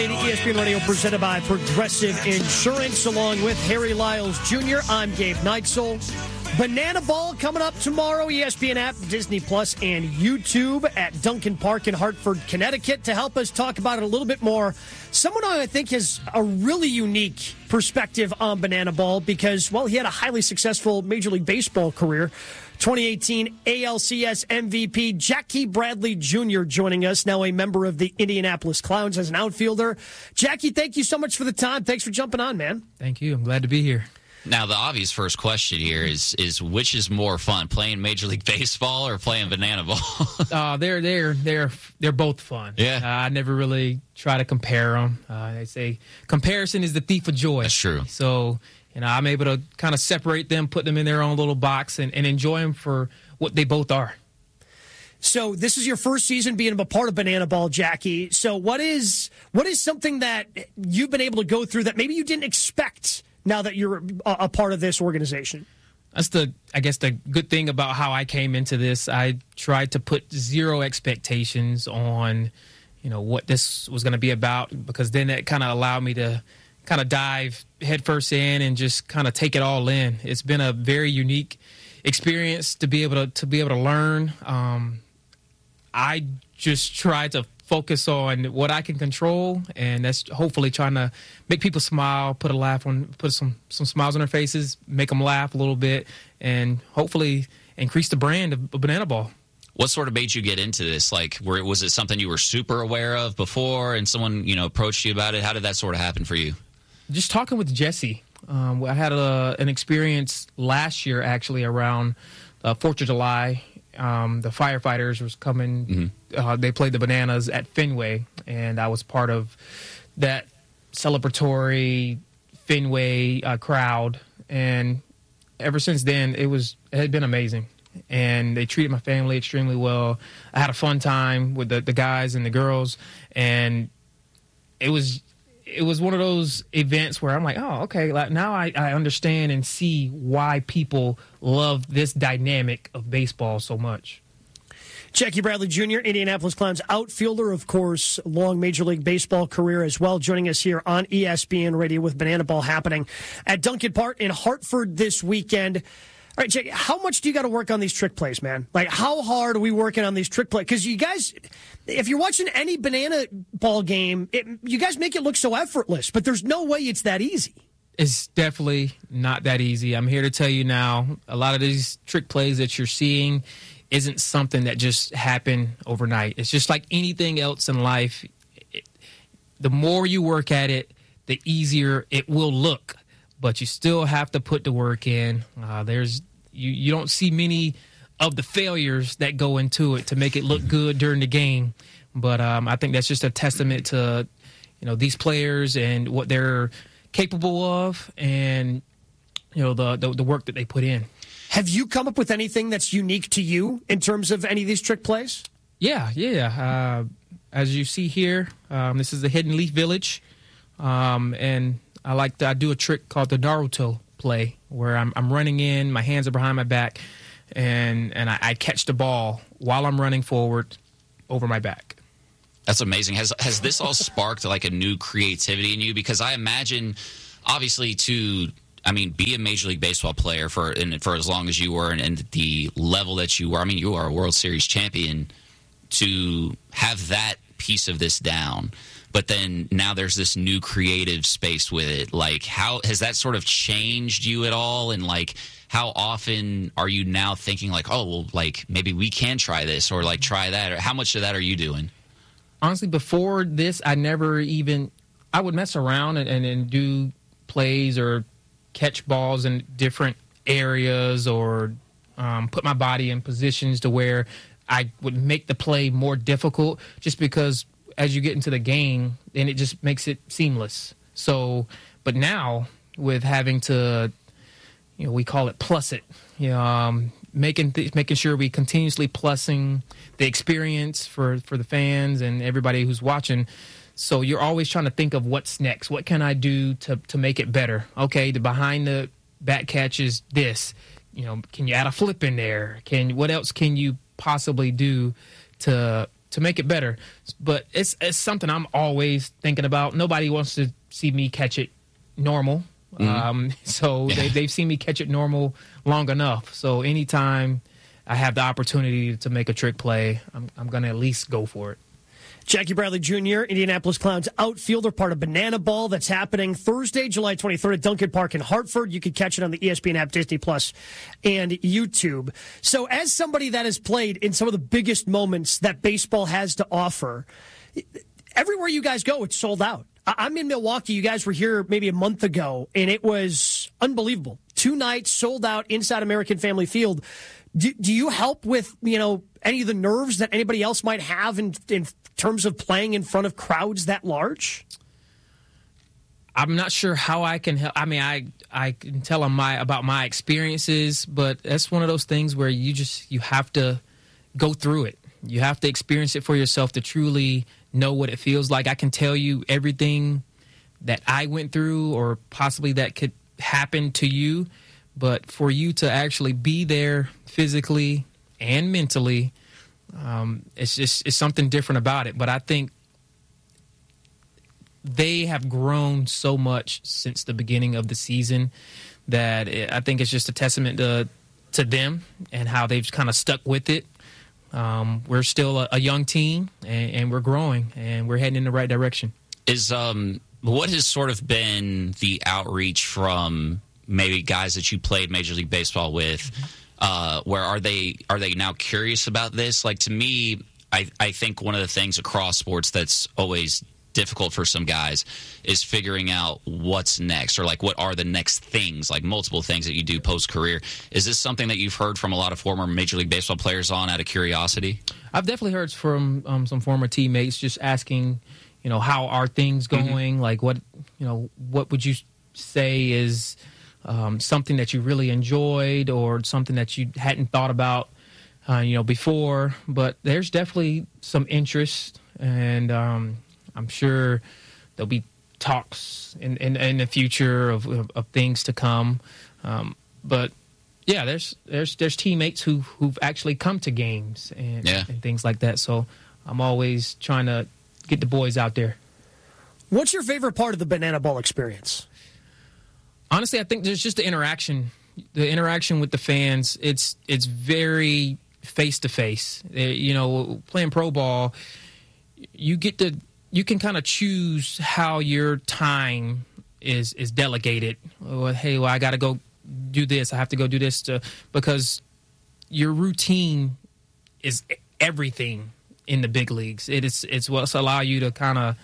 ESPN Radio presented by Progressive Insurance, along with Harry Lyles Jr. I'm Gabe Neitzel. Banana Ball coming up tomorrow. ESPN app, Disney Plus, and YouTube at Duncan Park in Hartford, Connecticut. To help us talk about it a little bit more, someone I think has a really unique perspective on Banana Ball because, well, he had a highly successful Major League Baseball career. 2018 ALCS MVP Jackie Bradley Jr. joining us, now a member of the Indianapolis Clowns as an outfielder. Jackie, thank you so much for the time. Thanks for jumping on, man. Thank you. I'm glad to be here. Now, the obvious first question here is which is more fun, playing Major League Baseball or playing Banana Ball? They're both fun. Yeah. I never really try to compare them. They say comparison is the thief of joy. That's true. So, I'm able to kind of separate them, put them in their own little box, and enjoy them for what they both are. So this is your first season being a part of Banana Ball, Jackie. So what is something that you've been able to go through that maybe you didn't expect now that you're a part of this organization? That's the good thing about how I came into this. I tried to put zero expectations on, what this was going to be about, because then that kind of allowed me to kind of dive headfirst in and just kind of take it all in. It's been a very unique experience to be able to learn. I just try to focus on what I can control, and that's hopefully trying to make people smile, put some smiles on their faces, make them laugh a little bit, and hopefully increase the brand of Banana Ball. What sort of made you get into this? Like, was it something you were super aware of before, and someone approached you about it? How did that sort of happen for you? Just talking with Jesse. I had an experience last year, actually, around 4th of July. The firefighters was coming. Mm-hmm. They played the Bananas at Fenway, and I was part of that celebratory Fenway crowd. And ever since then, it had been amazing. And they treated my family extremely well. I had a fun time with the guys and the girls, and it was one of those events where I'm like, oh, okay, like now I understand and see why people love this dynamic of baseball so much. Jackie Bradley Jr., Indianapolis Clowns outfielder, of course, long Major League Baseball career as well, joining us here on ESPN Radio with Banana Ball happening at Duncan Park in Hartford this weekend. All right, Jackie, how much do you got to work on these trick plays, man? Like, how hard are we working on these trick plays? Because you guys, if you're watching any Banana Ball game, you guys make it look so effortless, but there's no way it's that easy. It's definitely not that easy. I'm here to tell you now, a lot of these trick plays that you're seeing isn't something that just happened overnight. It's just like anything else in life. The more you work at it, the easier it will look. But you still have to put the work in. You don't see many of the failures that go into it to make it look good during the game. But I think that's just a testament to these players and what they're capable of, and the work that they put in. Have you come up with anything that's unique to you in terms of any of these trick plays? Yeah. As you see here, this is the Hidden Leaf Village, and I do a trick called the Naruto play, where I'm running in, my hands are behind my back, and I catch the ball while I'm running forward over my back. That's amazing. Has this all sparked like a new creativity in you? Because I imagine, obviously, be a Major League Baseball player for as long as you were, and the level that you were. I mean, you are a World Series champion. To have that piece of this down, but then now there's this new creative space with it. Like, how has that sort of changed you at all? And like, how often are you now thinking like, oh, well, like maybe we can try this or like try that? Or how much of that are you doing? Honestly, before this, I would mess around and do plays or catch balls in different areas, or put my body in positions to where I would make the play more difficult, just because as you get into the game, then it just makes it seamless. So, but now with having to, we call it plus it, making sure we continuously plussing the experience for the fans and everybody who's watching. So you're always trying to think of what's next. What can I do to make it better? Okay, the behind the bat catch is this. Can you add a flip in there? What else can you possibly do to make it better. But it's something I'm always thinking about. Nobody wants to see me catch it normal. So they've seen me catch it normal long enough. So anytime I have the opportunity to make a trick play, I'm going to at least go for it. Jackie Bradley Jr., Indianapolis Clowns outfielder, part of Banana Ball. That's happening Thursday, July 23rd at Duncan Park in Hartford. You can catch it on the ESPN app, Disney Plus, and YouTube. So as somebody that has played in some of the biggest moments that baseball has to offer, everywhere you guys go, it's sold out. I'm in Milwaukee. You guys were here maybe a month ago, and it was unbelievable. 2 nights sold out inside American Family Field. Do you help with, any of the nerves that anybody else might have in terms of playing in front of crowds that large? I'm not sure how I can help. I mean, I can tell them about my experiences, but that's one of those things where you have to go through it. You have to experience it for yourself to truly know what it feels like. I can tell you everything that I went through or possibly that could happen to you, but for you to actually be there physically and mentally, it's something different about it. But I think they have grown so much since the beginning of the season that I think it's just a testament to them and how they've kind of stuck with it. We're still a young team, and we're growing, and we're heading in the right direction. What has sort of been the outreach from maybe guys that you played Major League Baseball with? Where are they now curious about this? Like, to me, I think one of the things across sports that's always difficult for some guys is figuring out what's next, or like what are the next things, like multiple things that you do post-career. Is this something that you've heard from a lot of former Major League Baseball players on out of curiosity? I've definitely heard from some former teammates just asking, how are things going? Like what would you say is something that you really enjoyed or something that you hadn't thought about before? But there's definitely some interest, and I'm sure there'll be talks in the future of things to come. But yeah, there's teammates who've actually come to games and things like that. So I'm always trying to get the boys out there. What's your favorite part of the Banana Ball experience? Honestly, I think there's just the interaction with the fans. It's very face to face. Playing pro ball, you can kind of choose how your time is delegated. I got to go do this. I have to go do this because your routine is everything in the big leagues. It's what's allow you to kind of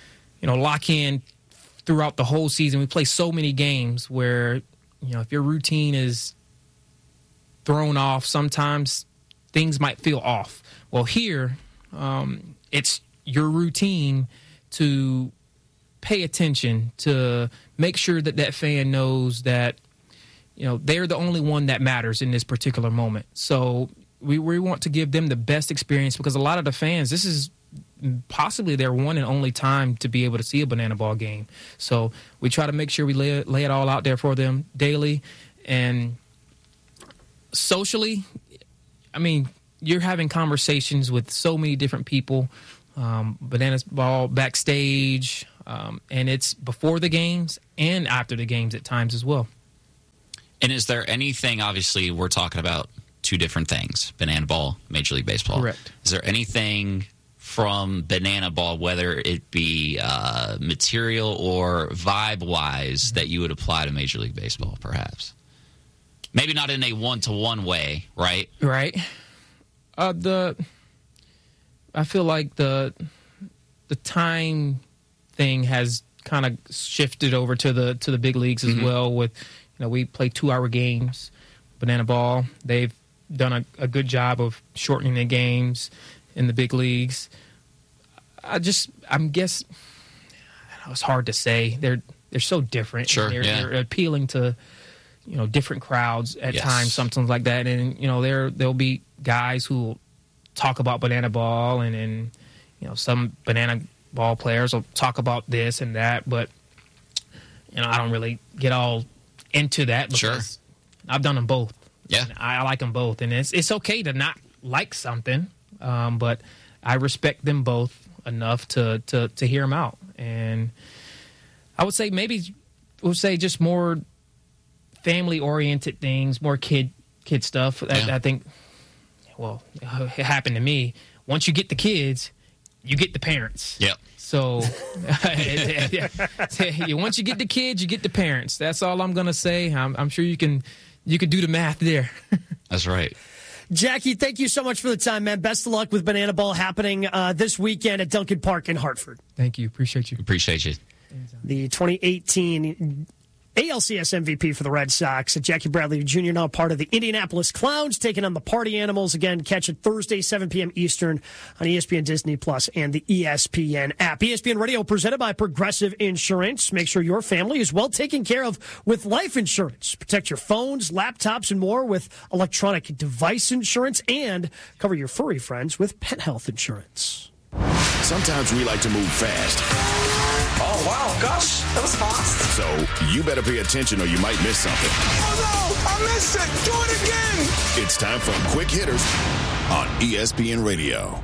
lock in throughout the whole season. We play so many games where if your routine is thrown off, sometimes things might feel off. Well, here it's your routine to pay attention, to make sure that fan knows that they're the only one that matters in this particular moment. So we want to give them the best experience, because a lot of the fans, this is possibly their one and only time to be able to see a Banana Ball game. So we try to make sure we lay it all out there for them daily. And socially, I mean, you're having conversations with so many different people. Banana Ball backstage, and it's before the games and after the games at times as well. And is there anything, obviously we're talking about two different things, Banana Ball, Major League Baseball. Correct. Is there anything from Banana Ball, whether it be material or vibe-wise, that you would apply to Major League Baseball, perhaps? Maybe not in a one-to-one way, right? Right. I feel like the time thing has kind of shifted over to the big leagues as well. With we play 2-hour games. Banana Ball, they've done a good job of shortening the games in the big leagues. I'm guess it's hard to say. They're so different. Sure, they're appealing to different crowds at times, something like that. And there'll be guys who will talk about Banana Ball, and some Banana Ball players will talk about this and that, but I don't really get all into that because I've done them both. Yeah, I like them both, and it's okay to not like something, but I respect them both enough to hear them out. And I would say just more family-oriented things, more kid stuff. I think, well, it happened to me. Once you get the kids, you get the parents. Yep. So once you get the kids, you get the parents. That's all I'm going to say. I'm sure you can do the math there. That's right. Jackie, thank you so much for the time, man. Best of luck with Banana Ball happening this weekend at Duncan Park in Hartford. Thank you. Appreciate you. Appreciate you. The 2018 ALCS MVP for the Red Sox, Jackie Bradley Jr., now part of the Indianapolis Clowns, taking on the Party Animals. Again, catch it Thursday, 7 p.m. Eastern on ESPN Disney Plus and the ESPN app. ESPN Radio presented by Progressive Insurance. Make sure your family is well taken care of with life insurance. Protect your phones, laptops, and more with electronic device insurance, and cover your furry friends with pet health insurance. Sometimes we like to move fast. Oh, wow, gosh, that was fast. So you better pay attention or you might miss something. Oh, no, I missed it. Do it again. It's time for Quick Hitters on ESPN Radio.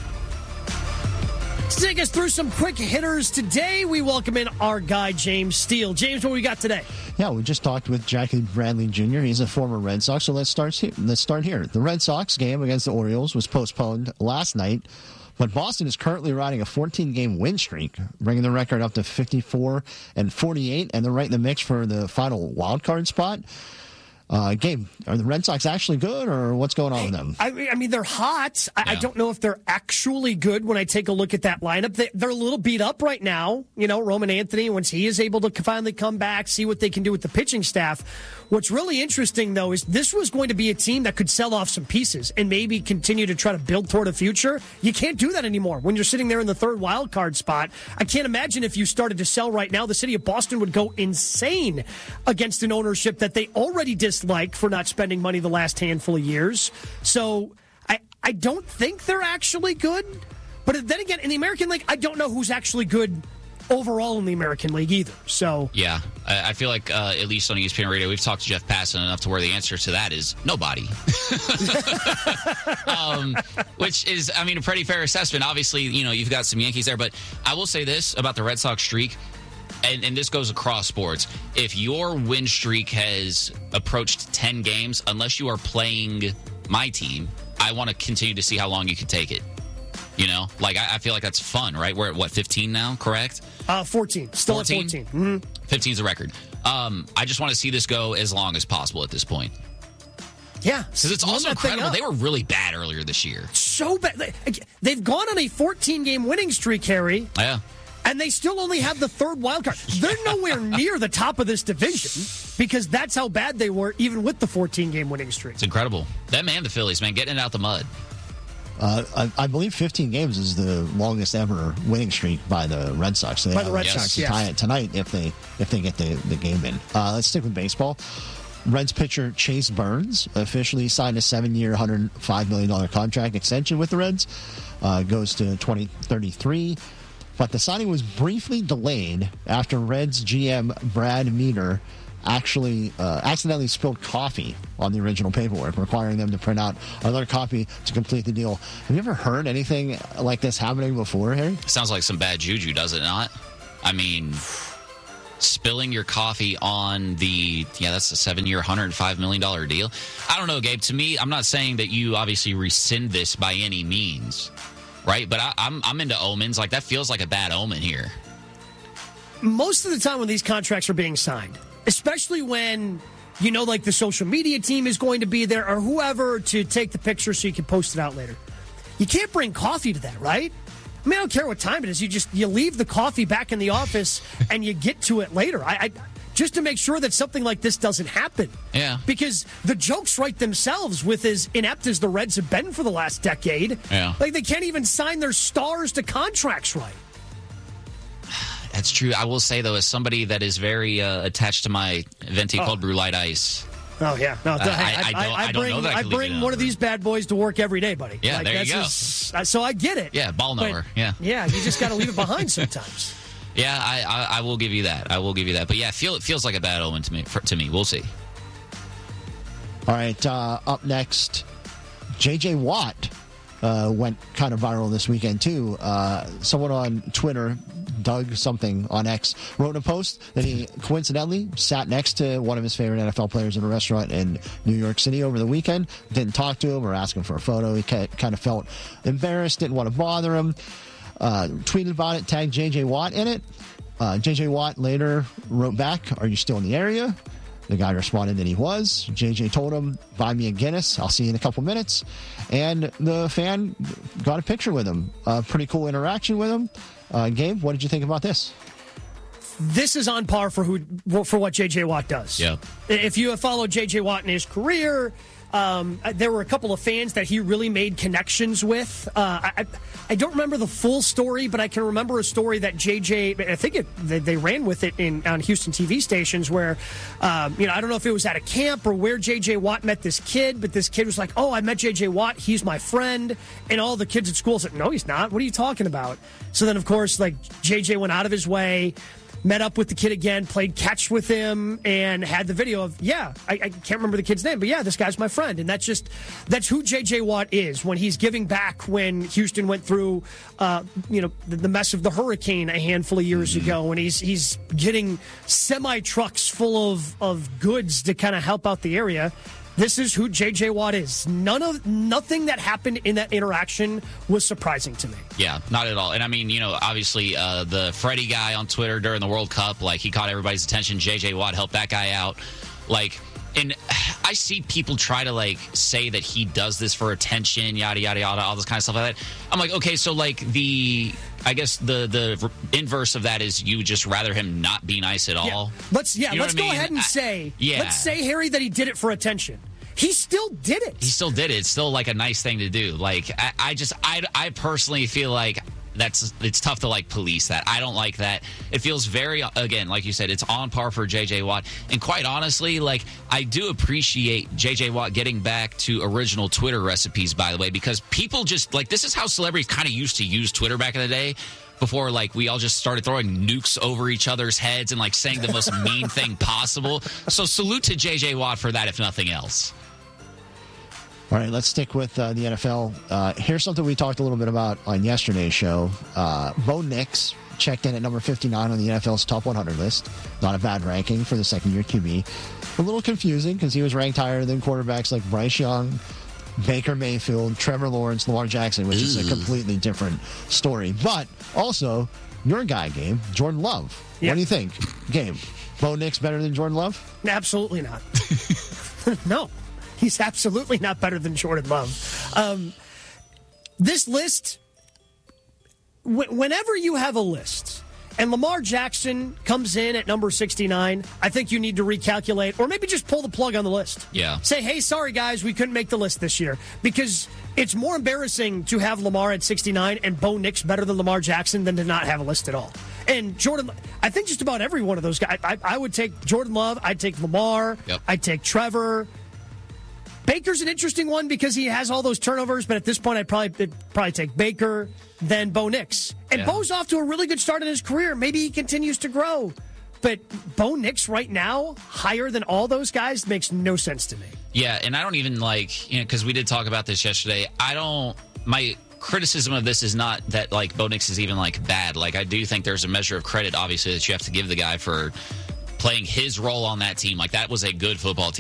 To take us through some quick hitters today, we welcome in our guy, James Steele. James, what we got today? Yeah, we just talked with Jackie Bradley Jr. He's a former Red Sox, so let's start here. The Red Sox game against the Orioles was postponed last night, but Boston is currently riding a 14-game win streak, bringing the record up to 54-48, and they're right in the mix for the final wild card spot. Gabe, are the Red Sox actually good, or what's going on with them? I mean, they're hot. I don't know if they're actually good when I take a look at that lineup. They're a little beat up right now. You know, Roman Anthony, once he is able to finally come back, see what they can do with the pitching staff. What's really interesting, though, is this was going to be a team that could sell off some pieces and maybe continue to try to build toward a future. You can't do that anymore when you're sitting there in the third wild card spot. I can't imagine if you started to sell right now, the city of Boston would go insane against an ownership that they already dislike for not spending money the last handful of years. So I don't think they're actually good. But then again, in the American League, I don't know who's actually good overall in the American League either. So yeah, I feel like at least on ESPN Radio, we've talked to Jeff Passan enough to where the answer to that is nobody. Which is, I mean, a pretty fair assessment. Obviously, you know, you've got some Yankees there, but I will say this about the Red Sox streak. And this goes across sports. If your win streak has approached 10 games, unless you are playing my team, I want to continue to see how long you can take it. You know, like I feel like that's fun, right? We're at 15 now, correct? 14. Still 14? At 14. Mm-hmm. 15 is the record. I just want to see this go as long as possible at this point. Yeah. Because it's also incredible. They were really bad earlier this year. So bad. They've gone on a 14-game winning streak, Harry. Yeah. And they still only have the third wild card. They're nowhere near the top of this division because that's how bad they were, even with the 14-game winning streak. It's incredible. Them and the Phillies, man, getting it out the mud. I believe 15 games is the longest ever winning streak by the Red Sox. So by the Red Sox, to tie it tonight if they get the game in. Let's stick with baseball. Reds pitcher Chase Burns officially signed a 7-year, $105 million contract extension with the Reds. Goes to 2033. But the signing was briefly delayed after Reds GM Brad Meader actually accidentally spilled coffee on the original paperwork, requiring them to print out another copy to complete the deal. Have you ever heard anything like this happening before, Harry? Sounds like some bad juju, does it not? I mean, spilling your coffee on that's a 7-year, $105 million deal. I don't know, Gabe. To me, I'm not saying that you obviously rescind this by any means. Right, but I'm into omens. Like, that feels like a bad omen here. Most of the time when these contracts are being signed, especially when, you know, like the social media team is going to be there or whoever to take the picture so you can post it out later. You can't bring coffee to that, right? I mean, I don't care what time it is. You leave the coffee back in the office and you get to it later. I just to make sure that something like this doesn't happen. Yeah. Because the jokes write themselves with as inept as the Reds have been for the last decade. Yeah. Like, they can't even sign their stars to contracts right. That's true. I will say, though, as somebody that is very attached to my venti cold brew light ice. Oh, yeah. No, I bring one of these bad boys to work every day, buddy. Yeah, like, there you go. So I get it. Yeah, ball knower. Yeah. Yeah, you just got to leave it behind sometimes. Yeah, I will give you that. But yeah, it feels like a bad omen to me. We'll see. All right, up next, J.J. Watt went kind of viral this weekend, too. Someone on Twitter, Doug something on X, wrote in a post that he coincidentally sat next to one of his favorite NFL players in a restaurant in New York City over the weekend. Didn't talk to him or ask him for a photo. He kind of felt embarrassed, didn't want to bother him. Tweeted about it, tagged J.J. Watt in it. J.J. Watt later wrote back, "Are you still in the area?" The guy responded that he was. JJ told him, "Buy me a Guinness. I'll see you in a couple minutes." And the fan got a picture with him. Pretty cool interaction with him. Gabe, what did you think about this? This is on par for what JJ Watt does. Yeah. If you have followed JJ Watt in his career, there were a couple of fans that he really made connections with. I don't remember the full story, but I can remember a story that JJ, I think they ran with it on Houston TV stations where, I don't know if it was at a camp or where JJ Watt met this kid, but this kid was like, "Oh, I met JJ Watt. He's my friend." And all the kids at school said, "No, he's not. What are you talking about?" So then, of course, like JJ went out of his way, met up with the kid again, played catch with him, and had the video of, I can't remember the kid's name, but this guy's my friend. And that's who J.J. Watt is when he's giving back when Houston went through, the mess of the hurricane a handful of years ago, and he's getting semi-trucks full of goods to kind of help out the area. This is who J.J. Watt is. Nothing that happened in that interaction was surprising to me. Yeah, not at all. And I mean, obviously the Freddie guy on Twitter during the World Cup, he caught everybody's attention. J.J. Watt helped that guy out. And I see people try to say that he does this for attention, yada yada yada, all this kind of stuff like that. I'm like, okay, so I guess the inverse of that is you would just rather him not be nice at all. Let's go ahead and say, let's say, Harry, that he did it for attention. He still did it. He still did it. It's still a nice thing to do. I personally feel like it's tough to police that. I don't like that. It feels very, again, like you said, it's on par for J.J. Watt. And quite honestly, I do appreciate J.J. Watt getting back to original Twitter recipes, by the way, because people just this is how celebrities kind of used to use Twitter back in the day. Before, we all just started throwing nukes over each other's heads and saying the most mean thing possible. So salute to J.J. Watt for that, if nothing else. All right, let's stick with the NFL. Here's something we talked a little bit about on yesterday's show. Bo Nix checked in at number 59 on the NFL's top 100 list. Not a bad ranking for the second-year QB. A little confusing because he was ranked higher than quarterbacks like Bryce Young, Baker Mayfield, Trevor Lawrence, Lamar Jackson, which is a completely different story. But also, your guy, Gabe, Jordan Love. What do you think? Gabe, Bo Nix better than Jordan Love? Absolutely not. No. He's absolutely not better than Jordan Love. This list, whenever you have a list and Lamar Jackson comes in at number 69, I think you need to recalculate or maybe just pull the plug on the list. Yeah. Say, hey, sorry, guys, we couldn't make the list this year. Because it's more embarrassing to have Lamar at 69 and Bo Nix better than Lamar Jackson than to not have a list at all. And Jordan, I think just about every one of those guys, I would take Jordan Love, I'd take Lamar, I'd take Trevor. Baker's an interesting one because he has all those turnovers, but at this point, I'd probably take Baker, then Bo Nix. And Bo's off to a really good start in his career. Maybe he continues to grow. But Bo Nix right now, higher than all those guys, makes no sense to me. Yeah, and I don't even because we did talk about this yesterday. My criticism of this is not that Bo Nix is even bad. I do think there's a measure of credit, obviously, that you have to give the guy for playing his role on that team. That was a good football team.